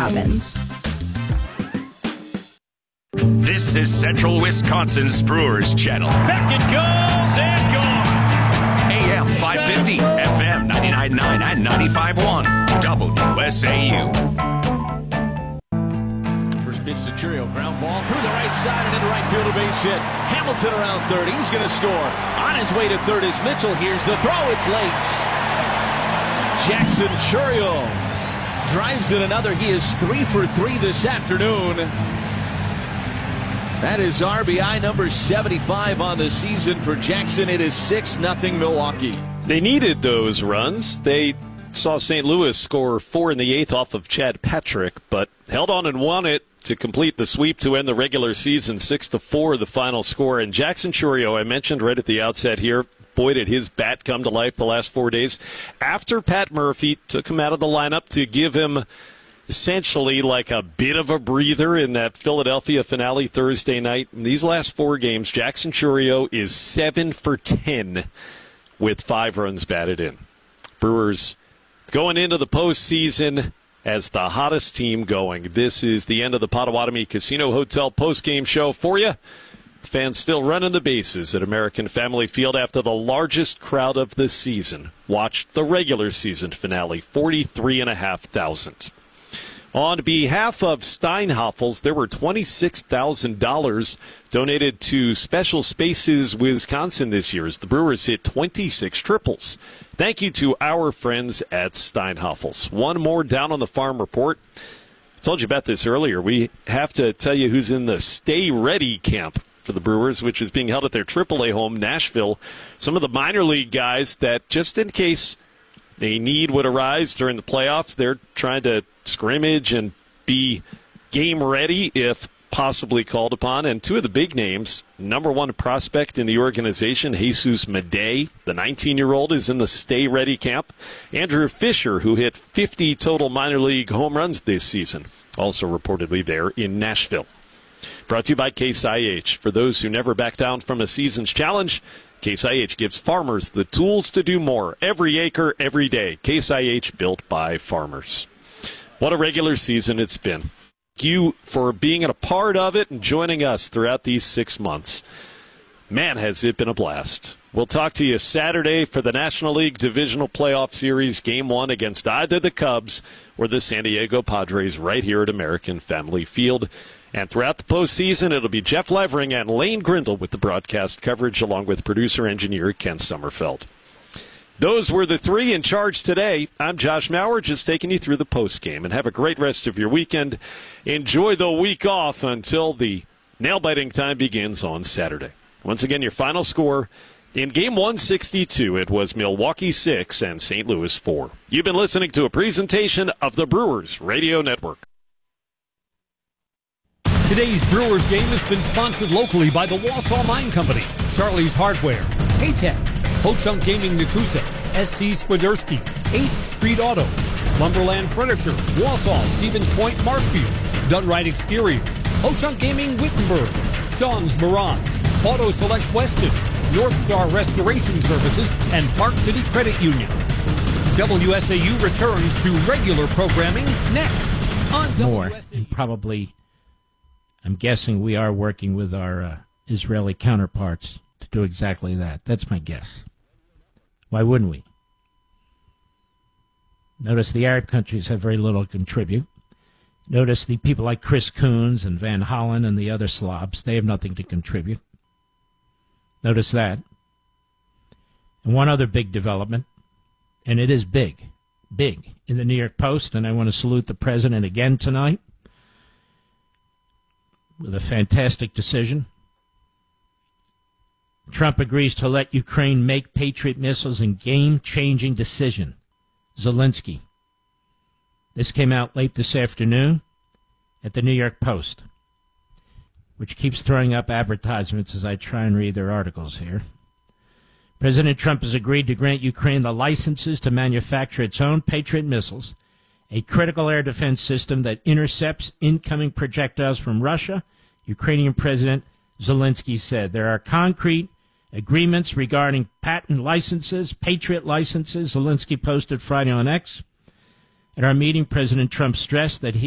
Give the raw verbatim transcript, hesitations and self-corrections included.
Robbins. This is Central Wisconsin's Brewers Channel. Back it goes and gone. A M five fifty, F M ninety-nine point nine and ninety-five point one. W S A U. First pitch to Chourio. Ground ball through the right side and into right field, a base hit. Hamilton around third. He's going to score. On his way to third is Mitchell. Here's the throw. It's late. Jackson Chourio drives in another. He is three for three this afternoon. That is R B I number seventy-five on the season for Jackson. It is six nothing Milwaukee. They needed those runs. They saw Saint Louis score four in the eighth off of Chad Patrick, but held on and won it to complete the sweep to end the regular season. Six to four, the final score. And Jackson Chourio, I mentioned right at the outset here, boy, did his bat come to life the last four days. After Pat Murphy took him out of the lineup to give him essentially like a bit of a breather in that Philadelphia finale Thursday night. In these last four games, Jackson Chourio is seven for ten with five runs batted in. Brewers going into the postseason as the hottest team going. This is the end of the Potawatomi Casino Hotel postgame show for you. The fans still running the bases at American Family Field after the largest crowd of the season watched the regular season finale, forty-three and a half thousand. On behalf of Steinhoffels, there were twenty-six thousand dollars donated to Special Spaces Wisconsin this year as the Brewers hit twenty-six triples. Thank you to our friends at Steinhoffels. One more down on the farm report. I told you about this earlier. We have to tell you who's in the Stay Ready camp for the Brewers, which is being held at their triple A home, Nashville. Some of the minor league guys that, just in case a need would arise during the playoffs, they're trying to scrimmage and be game ready if possibly called upon. And two of the big names, number one prospect in the organization, Jesus Madej, the nineteen-year-old, is in the Stay Ready camp. Andrew Fisher, who hit fifty total minor league home runs this season, also reportedly there in Nashville. Brought to you by Case I H. For those who never back down from a season's challenge, Case I H gives farmers the tools to do more every acre, every day. Case I H, built by farmers. What a regular season it's been. Thank you for being a part of it and joining us throughout these six months. Man, has it been a blast. We'll talk to you Saturday for the National League Divisional Playoff Series, Game one against either the Cubs or the San Diego Padres right here at American Family Field. And throughout the postseason, it'll be Jeff Levering and Lane Grindle with the broadcast coverage, along with producer-engineer Ken Sommerfeld. Those were the three in charge today. I'm Josh Mauer, just taking you through the postgame. And have a great rest of your weekend. Enjoy the week off until the nail-biting time begins on Saturday. Once again, your final score in Game one sixty-two, it was Milwaukee six and Saint Louis four. You've been listening to a presentation of the Brewers Radio Network. Today's Brewers game has been sponsored locally by the Wausau Mine Company, Charlie's Hardware, Paytech, Ho-Chunk Gaming Nakusa, S C Swiderski, eighth Street Auto, Slumberland Furniture, Wausau, Stevens Point, Marshfield, Dunright Exteriors, Ho-Chunk Gaming Wittenberg, Sean's Mirage, Auto Select Weston, North Star Restoration Services, and Park City Credit Union. W S A U returns to regular programming next on More, W S A U. and probably, I'm guessing we are working with our uh, Israeli counterparts to do exactly that. That's my guess. Why wouldn't we? Notice the Arab countries have very little to contribute. Notice the people like Chris Coons and Van Hollen and the other Slavs, they have nothing to contribute. Notice that. And one other big development, and it is big, big, in the New York Post, and I want to salute the president again tonight with a fantastic decision. Trump agrees to let Ukraine make Patriot missiles in game-changing decision. Zelensky. This came out late this afternoon at the New York Post, which keeps throwing up advertisements as I try and read their articles here. President Trump has agreed to grant Ukraine the licenses to manufacture its own Patriot missiles, a critical air defense system that intercepts incoming projectiles from Russia, Ukrainian President Zelensky said. There are concrete agreements regarding patent licenses, Patriot licenses, Zelensky posted Friday on X. At our meeting, President Trump stressed that he